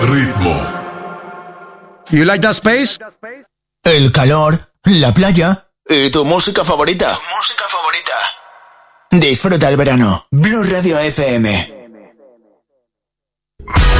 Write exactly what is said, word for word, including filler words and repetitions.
Ritmo. You like that space? El calor, la playa y tu música favorita. Tu música favorita. Disfruta el verano. Blue Radio F M.